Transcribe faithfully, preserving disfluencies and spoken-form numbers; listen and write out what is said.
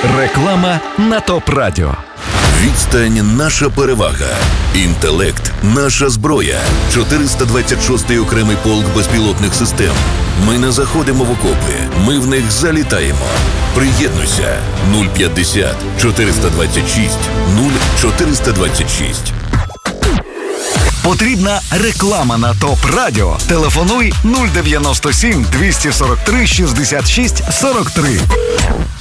Реклама на ТОП Радіо. Відстань – наша перевага. Інтелект – наша зброя. чотириста двадцять шостий окремий полк безпілотних систем. Ми не заходимо в окопи, ми в них залітаємо. Приєднуйся. нуль п'ятдесят чотириста двадцять шість нуль чотириста двадцять шість. Потрібна реклама на ТОП Радіо. Телефонуй нуль дев'яносто сім двісті сорок три шістдесят шість сорок три.